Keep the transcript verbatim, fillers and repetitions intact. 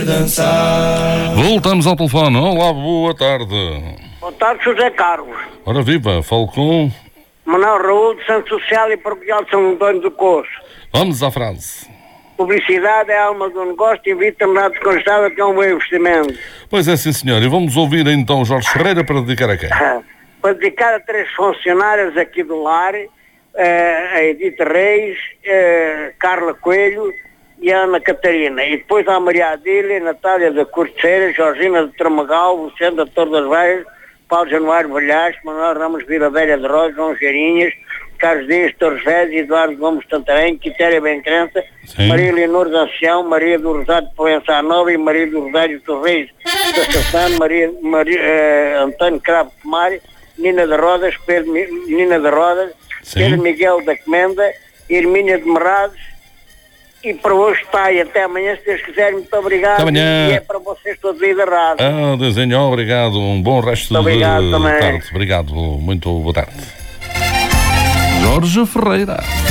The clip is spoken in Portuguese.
Dançar. Voltamos ao telefone. Olá, boa tarde. Boa tarde, José Carlos. Ora viva, falo com... Manuel Raul, de Santo Social e Paroquial de São Antônio do Coço. Vamos à frase. Publicidade é a alma do negócio e evita a desconjuntada, que é um bom investimento. Pois é, sim senhor. E vamos ouvir então Jorge Ferreira para dedicar a quem? Para dedicar a três funcionárias aqui do lar, eh, a Edith Reis, eh, Carla Coelho e a Ana Catarina. E depois a Maria Adília, Natália da Corteira, Georgina de Tramagal, Luciano da Torre das Velhas, Paulo Januário Valhares, Manuel Ramos Vila Velha de Rosa, João Geirinhas, Carlos Dias Torres Vélez, Eduardo Gomes Tantarém, Quitéria Bencrença, Maria Leonor da Ancião, Maria do Rosário de Provença Nova e Maria do Rosário Torres da Sassano, Maria, Maria eh, António Cravo Tomário, Nina de Rodas, Pedro, Nina de Rodas, Sim. Pedro Miguel da Comenda, Hermínia de Merades. E para hoje está, e até amanhã, se Deus quiser. Muito obrigado. Até amanhã. E é para vocês todos aí da rádio. Ah, desenho, obrigado. Um bom resto Muito obrigado de também. tarde. Obrigado. Muito boa tarde. Jorge Ferreira.